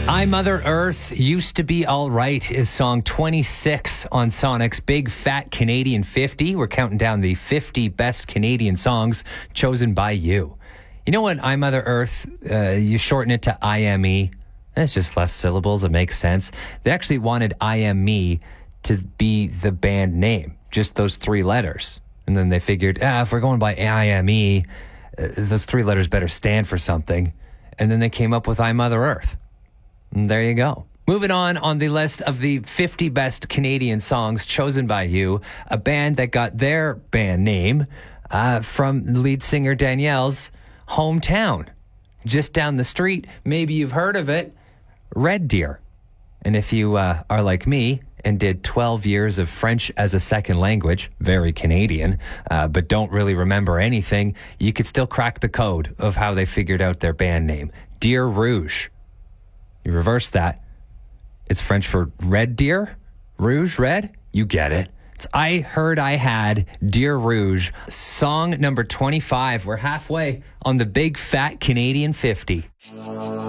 I, Mother Earth, Used to Be All Right is song 26 on Sonic's Big Fat Canadian 50. We're counting down the 50 best Canadian songs chosen by you. You know what, I, Mother Earth, you shorten it to IME. It's just less syllables. It makes sense. They actually wanted IME to be the band name, just those three letters. And then they figured, if we're going by IME, those three letters better stand for something. And then they came up with I, Mother Earth. And there you go. Moving on the list of the 50 best Canadian songs chosen by you, a band that got their band name from lead singer Danielle's hometown. Just down the street, maybe you've heard of it, Red Deer. And if you are like me and did 12 years of French as a second language, very Canadian, but don't really remember anything, you could still crack the code of how they figured out their band name. Deer Rouge. You reverse that. It's French for red deer. Rouge, red. You get it. It's I Heard I Had, Deer Rouge. Song number 25. We're halfway on the Big Fat Canadian 50.